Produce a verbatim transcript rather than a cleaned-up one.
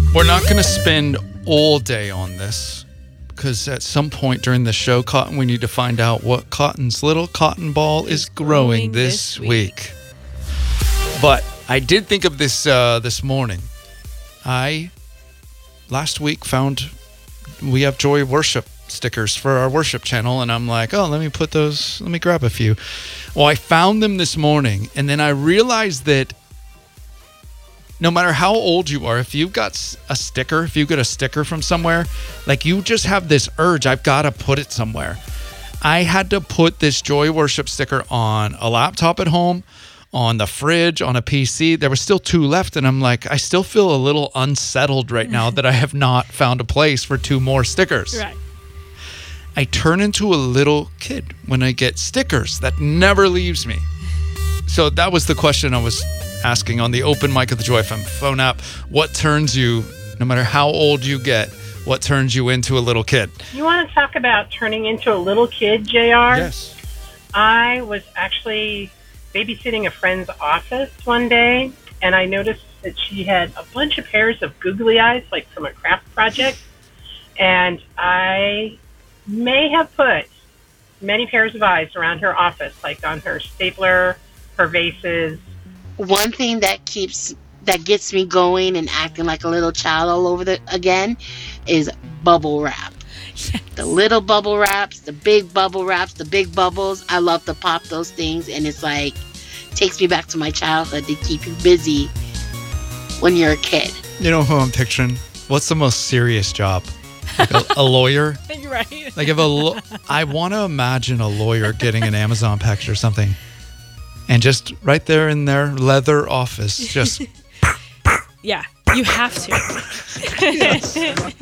We're not going to spend all day on this because at some point during the show, Cotton, we need to find out what Cotton's little cotton ball is growing, growing this, this week. week. But I did think of this uh, this morning. I, last week, found we have Joy Worship stickers for our worship channel, and I'm like, oh, let me put those, let me grab a few. Well, I found them this morning, and then I realized that no matter how old you are, if you've got a sticker, if you get a sticker from somewhere, like you just have this urge, I've got to put it somewhere. I had to put this Joy Worship sticker on a laptop at home, on the fridge, on a P C. There were still two left, and I'm like, I still feel a little unsettled right now that I have not found a place for two more stickers. Right. I turn into a little kid when I get stickers. That never leaves me. So that was the question I was asking on the open mic of the Joy F M phone app. What turns you, no matter how old you get, what turns you into a little kid? You want to talk about turning into a little kid, J R? Yes. I was actually babysitting a friend's office one day, and I noticed that she had a bunch of pairs of googly eyes, like from a craft project, and I may have put many pairs of eyes around her office, like on her stapler, her vases. One thing that keeps that gets me going and acting like a little child all over the again is bubble wrap. Yes. The little bubble wraps, the big bubble wraps, the big bubbles. I love to pop those things, and it's like takes me back to my childhood to keep you busy when you're a kid. You know who I'm picturing? What's the most serious job? Like a, a lawyer? You're right. Like if a lo- I want to imagine a lawyer getting an Amazon package or something. And just right there in their leather office, just... Yeah, you have to. Yes.